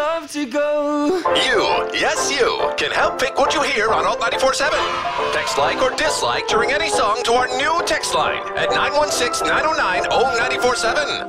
love to go. You, yes you, can help pick what you hear on Alt 94.7. Text like or dislike during any song to our new text line at 916-909-0947.